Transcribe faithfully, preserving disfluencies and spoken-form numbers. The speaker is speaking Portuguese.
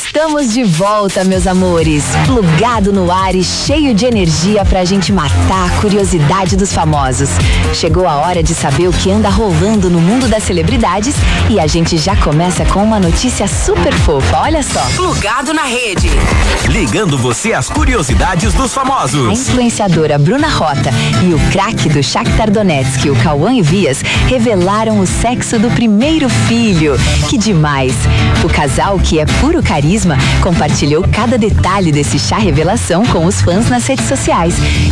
Estamos de volta, meus amores. Plugado no ar e cheio de energia pra gente matar a curiosidade dos famosos. Chegou a hora de saber o que anda rolando no mundo das celebridades e a gente já começa com uma notícia super fofa, olha só. Plugado na rede. Ligando você às curiosidades dos famosos. A influenciadora Bruna Rota e o craque do Shakhtar Donetsk, o Cauã Evias, revelaram o sexo do primeiro filho. Que demais! O casal, que é puro carisma, compartilhou cada detalhe desse chá revelação com os fãs nas redes sociais.